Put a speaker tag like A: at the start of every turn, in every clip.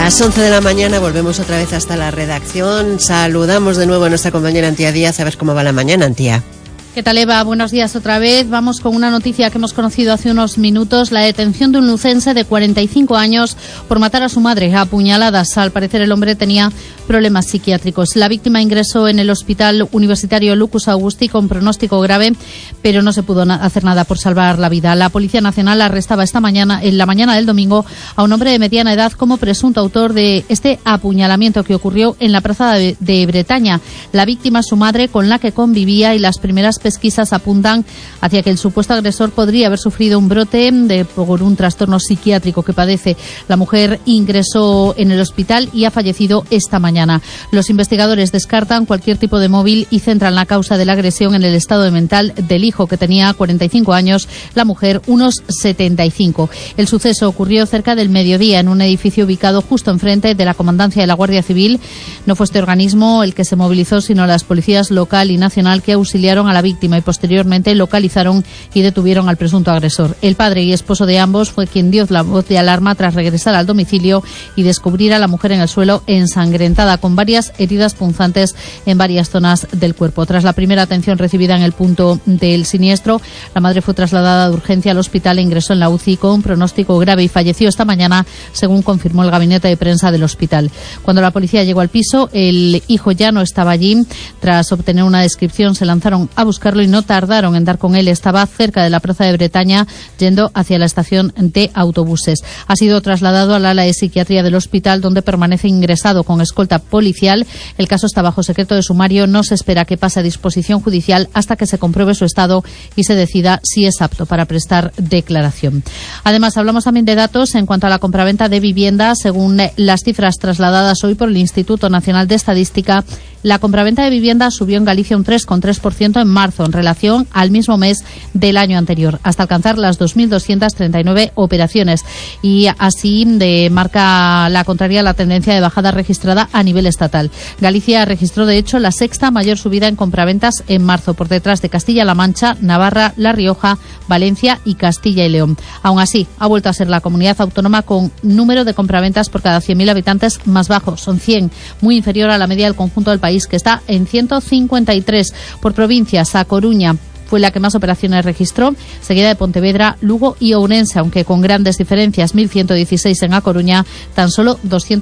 A: Las 11 de la mañana volvemos otra vez hasta la redacción. Saludamos de nuevo a nuestra compañera Antía Díaz. A ver cómo va la mañana, Antía.
B: ¿Qué tal, Eva? Buenos días otra vez. Vamos con una noticia que hemos conocido hace unos minutos: la detención de un lucense de 45 años por matar a su madre a puñaladas. Al parecer el hombre tenía problemas psiquiátricos. La víctima ingresó en el Hospital Universitario Lucus Augusti con pronóstico grave, pero no se pudo hacer nada por salvar la vida. La Policía Nacional arrestaba en la mañana del domingo a un hombre de mediana edad como presunto autor de este apuñalamiento que ocurrió en la plaza de Bretaña. La víctima, su madre, con la que convivía, y las primeras pesquisas apuntan hacia que el supuesto agresor podría haber sufrido un brote por un trastorno psiquiátrico que padece. La mujer ingresó en el hospital y ha fallecido esta mañana. Los investigadores descartan cualquier tipo de móvil y centran la causa de la agresión en el estado mental del hijo, que tenía 45 años, la mujer unos 75. El suceso ocurrió cerca del mediodía en un edificio ubicado justo enfrente de la Comandancia de la Guardia Civil. No fue este organismo el que se movilizó, sino las policías local y nacional, que auxiliaron a la víctima y posteriormente localizaron y detuvieron al presunto agresor. El padre y esposo de ambos fue quien dio la voz de alarma tras regresar al domicilio y descubrir a la mujer en el suelo ensangrentada, con varias heridas punzantes en varias zonas del cuerpo. Tras la primera atención recibida en el punto del siniestro, la madre fue trasladada de urgencia al hospital e ingresó en la UCI con pronóstico grave y falleció esta mañana, según confirmó el gabinete de prensa del hospital. Cuando la policía llegó al piso, el hijo ya no estaba allí. Tras obtener una descripción, se lanzaron a buscarlo y no tardaron en dar con él. Estaba cerca de la plaza de Bretaña, yendo hacia la estación de autobuses. Ha sido trasladado al ala de psiquiatría del hospital, donde permanece ingresado con escolta policial. El caso está bajo secreto de sumario. No se espera que pase a disposición judicial hasta que se compruebe su estado y se decida si es apto para prestar declaración. Además, hablamos también de datos en cuanto a la compraventa de viviendas. Según las cifras trasladadas hoy por el Instituto Nacional de Estadística, la compraventa de viviendas subió en Galicia un 3,3% en marzo en relación al mismo mes del año anterior, hasta alcanzar las 2.239 operaciones. Y así marca la contraria la tendencia de bajada registrada a nivel estatal. Galicia registró, de hecho, la sexta mayor subida en compraventas en marzo, por detrás de Castilla-La Mancha, Navarra, La Rioja, Valencia y Castilla y León. Aún así, ha vuelto a ser la comunidad autónoma con número de compraventas por cada 100.000 habitantes más bajo. Son 100, muy inferior a la media del conjunto del país, que está en 153. Por provincias, a Coruña fue la que más operaciones registró, seguida de Pontevedra, Lugo y Ourense, aunque con grandes diferencias: 1.116 en A Coruña, tan solo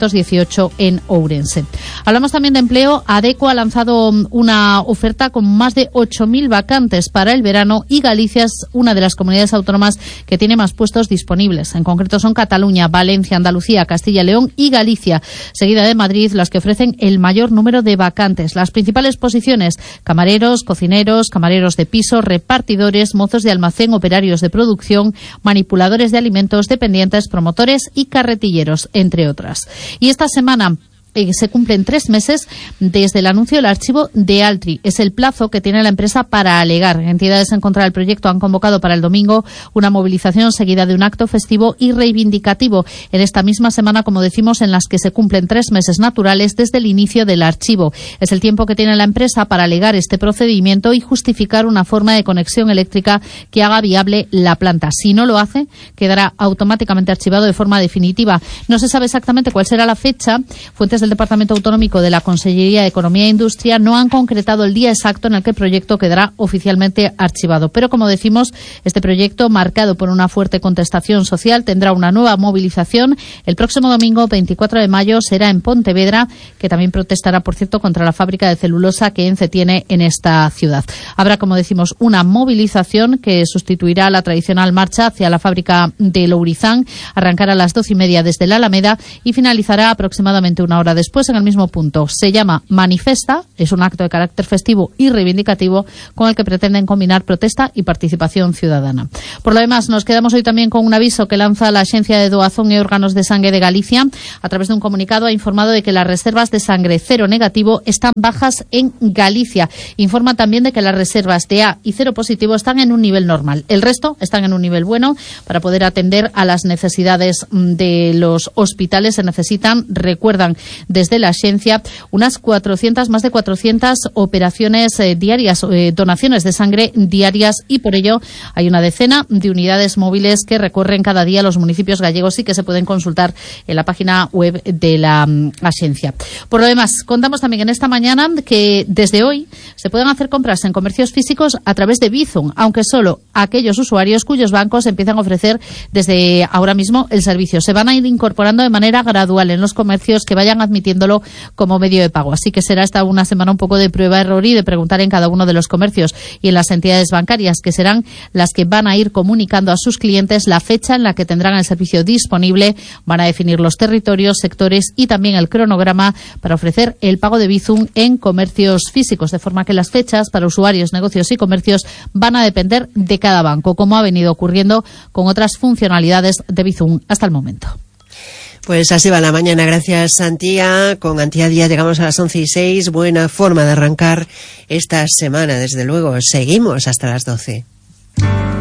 B: 218 en Ourense. Hablamos también de empleo. Adecco ha lanzado una oferta con más de 8.000 vacantes para el verano y Galicia es una de las comunidades autónomas que tiene más puestos disponibles. En concreto son Cataluña, Valencia, Andalucía, Castilla y León y Galicia, seguida de Madrid, las que ofrecen el mayor número de vacantes. Las principales posiciones: camareros, cocineros, camareros de piso, repartidores, mozos de almacén, operarios de producción, manipuladores de alimentos, dependientes, promotores y carretilleros, entre otras. Y esta semana se cumplen 3 meses desde el anuncio del archivo de Altri. Es el plazo que tiene la empresa para alegar. Entidades en contra del proyecto han convocado para el domingo una movilización seguida de un acto festivo y reivindicativo en esta misma semana, como decimos, en las que se cumplen 3 meses naturales desde el inicio del archivo. Es el tiempo que tiene la empresa para alegar este procedimiento y justificar una forma de conexión eléctrica que haga viable la planta. Si no lo hace, quedará automáticamente archivado de forma definitiva. No se sabe exactamente cuál será la fecha. Fuentes del Departamento Autonómico de la Consellería de Economía e Industria no han concretado el día exacto en el que el proyecto quedará oficialmente archivado. Pero, como decimos, este proyecto, marcado por una fuerte contestación social, tendrá una nueva movilización. El próximo domingo, 24 de mayo, será en Pontevedra, que también protestará, por cierto, contra la fábrica de celulosa que ENCE tiene en esta ciudad. Habrá, como decimos, una movilización que sustituirá la tradicional marcha hacia la fábrica de Lourizán. Arrancará a las 12:30 desde la Alameda y finalizará aproximadamente una hora después en el mismo punto. Se llama Manifesta, es un acto de carácter festivo y reivindicativo con el que pretenden combinar protesta y participación ciudadana. Por lo demás, nos quedamos hoy también con un aviso que lanza la Agencia de Doazón y Órganos de Sangre de Galicia. A través de un comunicado ha informado de que las reservas de sangre cero negativo están bajas en Galicia. Informa también de que las reservas de A y cero positivo están en un nivel normal. El resto están en un nivel bueno. Para poder atender a las necesidades de los hospitales se necesitan, recuerdan, desde la Axencia más de 400 operaciones diarias, donaciones de sangre diarias, y por ello hay una decena de unidades móviles que recorren cada día los municipios gallegos y que se pueden consultar en la página web de la Axencia. Por lo demás, contamos también en esta mañana que desde hoy se pueden hacer compras en comercios físicos a través de Bizum, aunque solo aquellos usuarios cuyos bancos empiezan a ofrecer desde ahora mismo el servicio. Se van a ir incorporando de manera gradual en los comercios que vayan admitiéndolo como medio de pago. Así que será esta una semana un poco de prueba-error y de preguntar en cada uno de los comercios y en las entidades bancarias, que serán las que van a ir comunicando a sus clientes la fecha en la que tendrán el servicio disponible. Van a definir los territorios, sectores y también el cronograma para ofrecer el pago de Bizum en comercios físicos, de forma que las fechas para usuarios, negocios y comercios van a depender de cada banco, como ha venido ocurriendo con otras funcionalidades de Bizum hasta el momento.
A: Pues así va la mañana. Gracias, Antía. Con Antía Díaz llegamos a las 11:06. Buena forma de arrancar esta semana, desde luego. Seguimos hasta las 12.